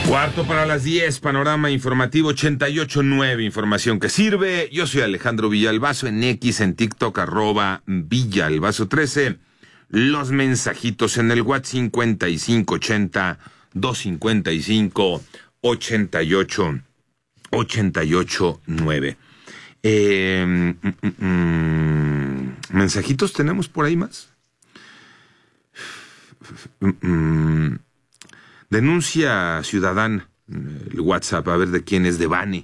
Cuarto para las 10, panorama informativo 88.9, información que sirve. Yo soy Alejandro Villalbazo, en X, en TikTok, @Villalbazo13. Los mensajitos en el WhatsApp 5580-255-88-9. ¿Mensajitos tenemos por ahí más? Denuncia ciudadana, el WhatsApp, a ver de quién es, de Bani.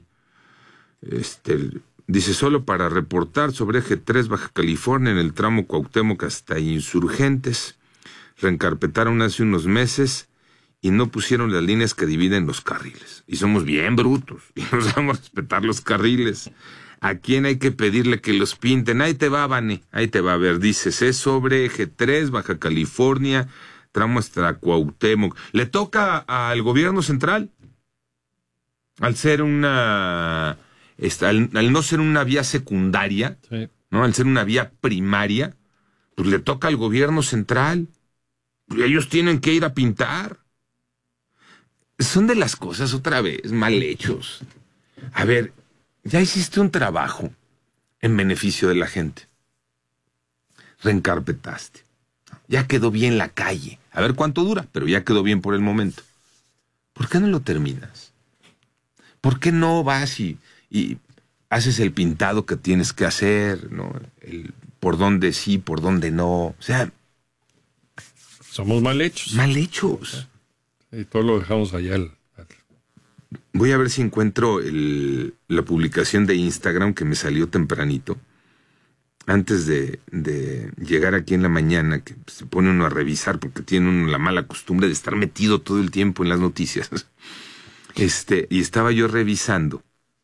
Dice, solo para reportar sobre Eje 3 Baja California, en el tramo Cuauhtémoc hasta Insurgentes. Reencarpetaron hace unos meses y no pusieron las líneas que dividen los carriles. Y somos bien brutos, y no sabemos respetar los carriles. ¿A quién hay que pedirle que los pinten? Ahí te va, Bani, ahí te va. A ver, dices, es sobre Eje 3 Baja California, tramo hasta Cuauhtémoc. ¿Le toca al gobierno central? Al ser al no ser una vía secundaria, sí, ¿no? Al ser una vía primaria, pues le toca al gobierno central. Pues ellos tienen que ir a pintar. Son de las cosas, otra vez, mal hechos. A ver, ya hiciste un trabajo en beneficio de la gente. Reencarpetaste. Ya quedó bien la calle. A ver cuánto dura, pero ya quedó bien por el momento. ¿Por qué no lo terminas? ¿Por qué no vas y haces el pintado que tienes que hacer, ¿no? Por dónde sí, por dónde no. O sea, somos mal hechos. Mal hechos. Y todo lo dejamos allá. Voy a ver si encuentro la publicación de Instagram que me salió tempranito. Antes de llegar aquí en la mañana, que se pone uno a revisar porque tiene uno la mala costumbre de estar metido todo el tiempo en las noticias. Y estaba yo revisando.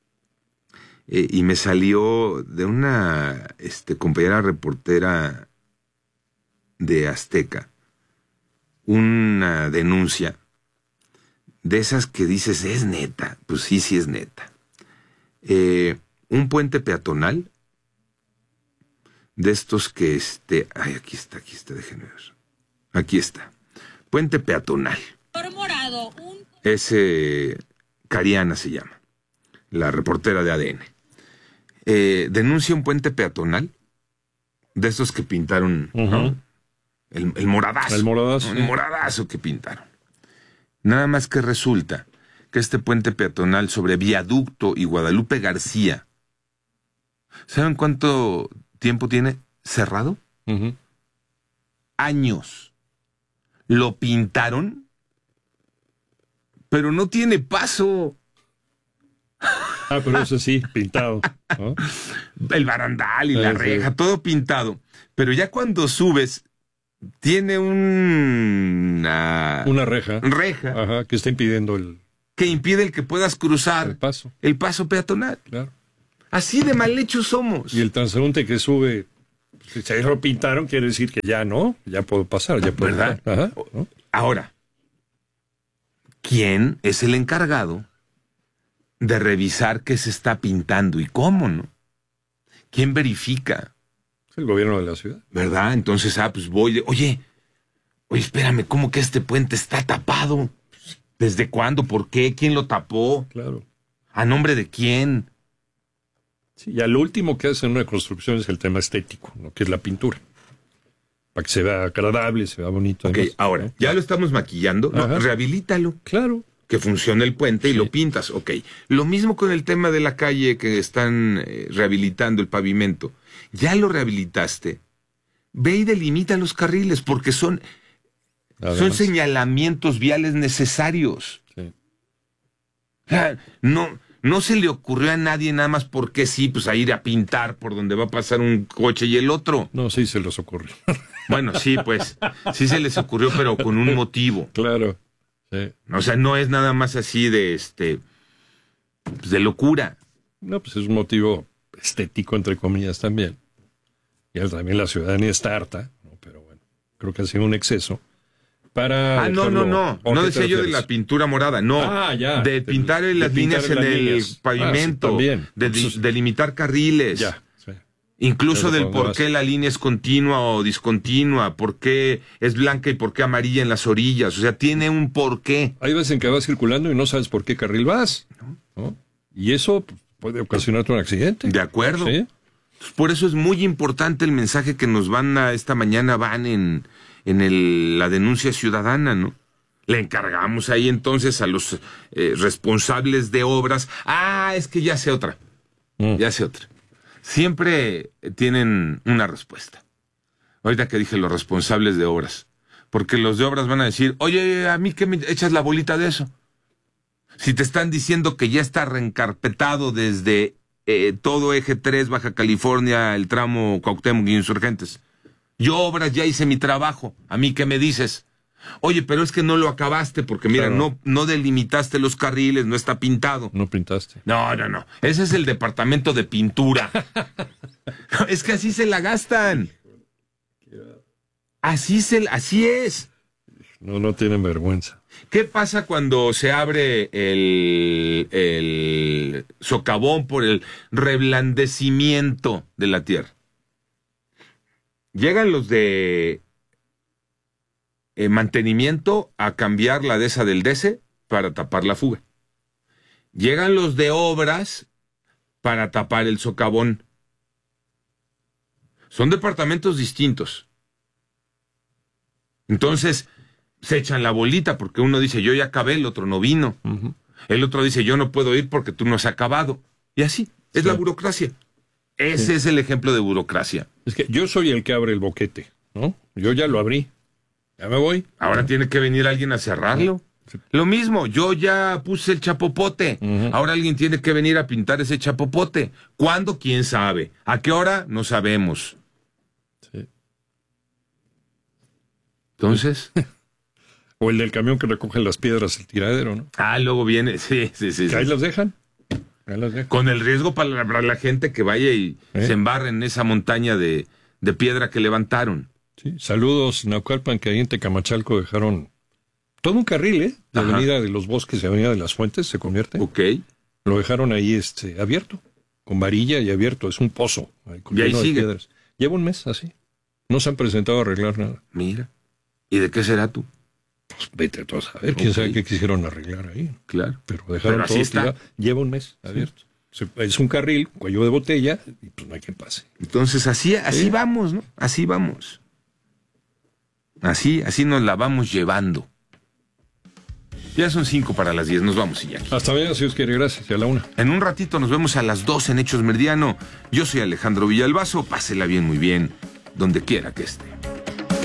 Y me salió de una compañera reportera de Azteca una denuncia de esas que dices, ¿es neta? Pues sí es neta. Un puente peatonal de estos que aquí está, déjenme ver. Aquí está. Puente peatonal. Cariana se llama, la reportera de ADN. Denuncia un puente peatonal de estos que pintaron, ¿no? El moradazo. El moradazo. El moradazo que pintaron. Nada más que resulta que este puente peatonal sobre Viaducto y Guadalupe García, ¿saben cuánto tiempo tiene cerrado? Uh-huh. Años. Lo pintaron, pero no tiene paso. Pero eso sí, pintado, ¿no? El barandal y la reja, todo pintado. Pero ya cuando subes, tiene una reja. Ajá, que está impidiendo que impide el que puedas cruzar el paso peatonal. Claro. Así de mal hechos somos. Y el transeúnte que sube, si se lo pintaron, quiere decir que ya no, ya puedo pasar, ya puedo. ¿Verdad? Ajá, ¿no? Ahora, ¿quién es el encargado de revisar qué se está pintando y cómo, no? ¿Quién verifica? El gobierno de la ciudad. ¿Verdad? Entonces, pues voy oye, espérame, ¿cómo que este puente está tapado? ¿Desde cuándo? ¿Por qué? ¿Quién lo tapó? Claro. ¿A nombre de quién? Sí, ya lo último que hace en una construcción es el tema estético, ¿no? Que es la pintura. Para que se vea agradable, se vea bonito. Ok, además, ahora, ¿no? Ya lo estamos maquillando. No, rehabilítalo. Claro. Que funcione el puente y lo pintas. Ok. Lo mismo con el tema de la calle que están rehabilitando el pavimento. Ya lo rehabilitaste. Ve y delimita los carriles porque son señalamientos viales necesarios. Sí. O sea, no se le ocurrió a nadie nada más porque sí, pues a ir a pintar por donde va a pasar un coche y el otro. No, sí se les ocurrió. Bueno, sí, pues, sí se les ocurrió, pero con un motivo. Claro. Sí. O sea, no es nada más así de de locura. No, pues es un motivo estético, entre comillas, también. Y también la ciudadanía está harta, ¿no? Pero bueno, creo que ha sido un exceso. No decía yo de la pintura morada, no. Ya. De pintar las líneas en el pavimento. También. De delimitar carriles. Ya. Sí. Incluso Pero del ¿dónde por vas? qué la línea es continua o discontinua, por qué es blanca y por qué amarilla en las orillas. O sea, tiene un porqué. Hay veces en que vas circulando y no sabes por qué carril vas, ¿no? Y eso pues, puede ocasionarte un accidente. De acuerdo. ¿Sí? Por eso es muy importante el mensaje que nos van esta mañana en la denuncia ciudadana, ¿no? Le encargamos ahí entonces a los responsables de obras. Es que ya sé otra. Ya sé otra. Siempre tienen una respuesta. Ahorita que dije los responsables de obras. Porque los de obras van a decir, oye, ¿a mí qué me echas la bolita de eso? Si te están diciendo que ya está reencarpetado desde todo Eje 3, Baja California, el tramo Cuauhtémoc y Insurgentes. Yo, obras, ya hice mi trabajo. ¿A mí qué me dices? Oye, pero es que no lo acabaste porque, mira, Claro. no delimitaste los carriles, no está pintado. No pintaste. No. Ese es el departamento de pintura. Es que así se la gastan. Así es. No tienen vergüenza. ¿Qué pasa cuando se abre el socavón por el reblandecimiento de la tierra? Llegan los de mantenimiento a cambiar la dehesa del DC para tapar la fuga. Llegan los de obras para tapar el socavón. Son departamentos distintos. Entonces, se echan la bolita porque uno dice, yo ya acabé, el otro no vino. Uh-huh. El otro dice, yo no puedo ir porque tú no has acabado. Y así, es la burocracia. Ese es el ejemplo de burocracia. Es que yo soy el que abre el boquete, ¿no? Yo ya lo abrí. Ya me voy. Ahora tiene que venir alguien a cerrarlo. Sí. Lo mismo, yo ya puse el chapopote. Uh-huh. Ahora alguien tiene que venir a pintar ese chapopote. ¿Cuándo? ¿Quién sabe? ¿A qué hora? No sabemos. Sí. Entonces... O el del camión que recoge las piedras, el tiradero, ¿no? luego viene... Sí. Que ahí las dejan. Con el riesgo para la gente que vaya y se embarre en esa montaña de piedra que levantaron. Sí. Saludos, Naucalpan, que ahí en Tecamachalco dejaron todo un carril, ¿eh? De Ajá. Avenida de los Bosques y Avenida de las Fuentes, se convierte. Ok. Lo dejaron ahí abierto, con varilla y abierto. Es un pozo. Con Y ahí lleno de sigue. piedras. Lleva un mes así. No se han presentado a arreglar nada. Mira. ¿Y de qué será tú? Pues vete tú a saber. Quién sabe qué quisieron arreglar ahí. Claro. Pero dejaron Pero así todo está. tirado. Lleva un mes abierto. Es un carril, cuello de botella, y pues no hay quien pase. Entonces así vamos, ¿no? Así vamos. Así nos la vamos llevando. Ya son 5 para las 10, nos vamos, Iñaki. Hasta mañana, si Dios quiere, gracias. Y a la 1. En un ratito nos vemos a las 2 en Hechos Meridiano. Yo soy Alejandro Villalbazo, pásela bien, muy bien, donde quiera que esté.